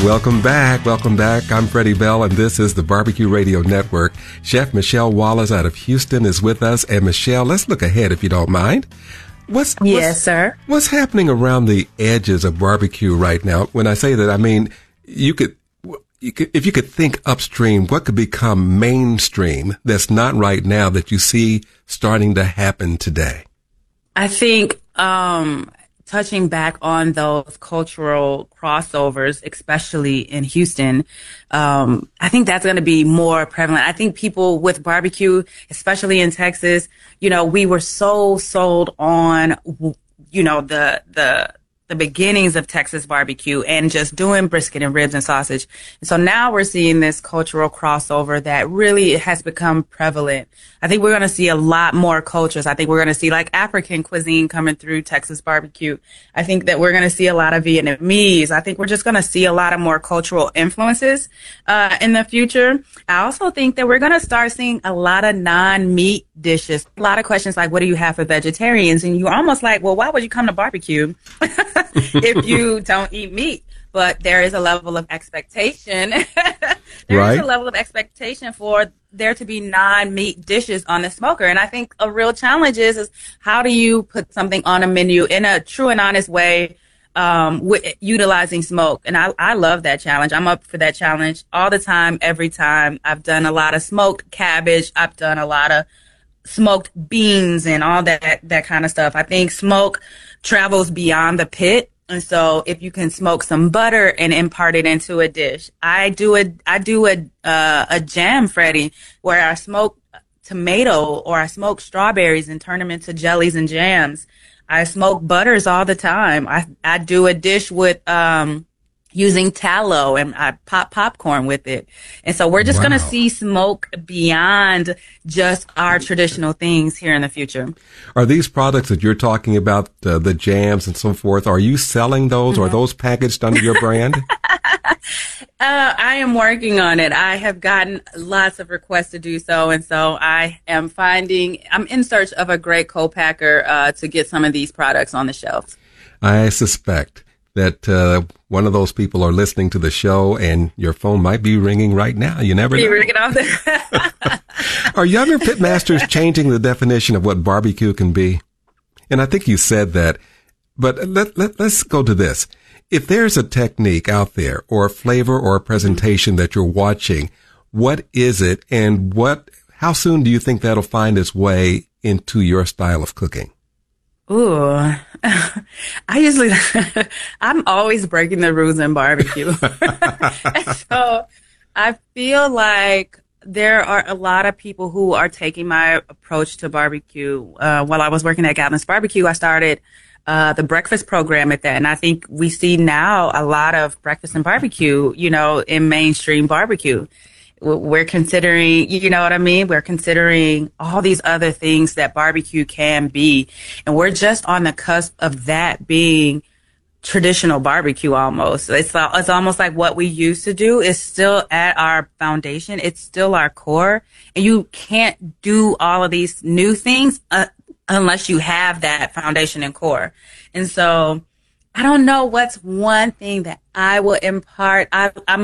Welcome back. Welcome back. I'm Freddie Bell, and this is the Barbecue Radio Network. Chef Michelle Wallace out of Houston is with us. And Michelle, let's look ahead if you don't mind. Yes, sir. What's happening around the edges of barbecue right now? When I say that, I mean, if you could think upstream, what could become mainstream that's not right now that you see starting to happen today? I think, touching back on those cultural crossovers, especially in Houston, I think that's going to be more prevalent. I think people with barbecue, especially in Texas, we were so sold on, the beginnings of Texas barbecue and just doing brisket and ribs and sausage. And so now we're seeing this cultural crossover that really has become prevalent. I think we're going to see a lot more cultures. I think we're going to see like African cuisine coming through Texas barbecue. I think that we're going to see a lot of Vietnamese. I think we're just going to see a lot of more cultural influences in the future. I also think that we're going to start seeing a lot of non-meat dishes. A lot of questions like, what do you have for vegetarians? And you're almost like, well, why would you come to barbecue if you don't eat meat? But there is a level of expectation. There is a level of expectation for there to be non-meat dishes on the smoker. And I think a real challenge is how do you put something on a menu in a true and honest way, with utilizing smoke. And I love that challenge. I'm up for that challenge all the time, every time. I've done a lot of smoked cabbage. I've done a lot of smoked beans and all that kind of stuff. I think smoke travels beyond the pit. And so if you can smoke some butter and impart it into a dish, I do a jam, Freddie, where I smoke tomato or I smoke strawberries and turn them into jellies and jams. I smoke butters all the time. I do a dish with, using tallow, and I pop popcorn with it. And so we're just going to see smoke beyond just our traditional things here in the future. Are these products that you're talking about, the jams and so forth, are you selling those? Or are those packaged under your brand? I am working on it. I have gotten lots of requests to do so. And so I'm in search of a great co-packer to get some of these products on the shelves. I suspect that one of those people are listening to the show and your phone might be ringing right now. You never know. Ringing off there. Are younger pitmasters changing the definition of what barbecue can be? And I think you said that, but let's go to this. If there's a technique out there or a flavor or a presentation that you're watching, what is it and how soon do you think that'll find its way into your style of cooking? Ooh, I'm always breaking the rules in barbecue. So I feel like there are a lot of people who are taking my approach to barbecue. While I was working at Gatlin's Barbecue, I started the breakfast program at that. And I think we see now a lot of breakfast and barbecue, in mainstream barbecue. We're considering, you know what I mean? We're considering all these other things that barbecue can be. And we're just on the cusp of that being traditional barbecue almost. It's almost like what we used to do is still at our foundation. It's still our core. And you can't do all of these new things unless you have that foundation and core. And so I don't know what's one thing that I will impart. I'm